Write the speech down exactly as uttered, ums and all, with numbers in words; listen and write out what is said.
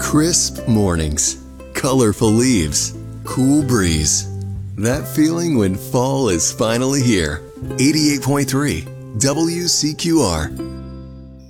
Crisp mornings, colorful leaves, cool breeze. That feeling when fall is finally here. eighty-eight point three W C Q R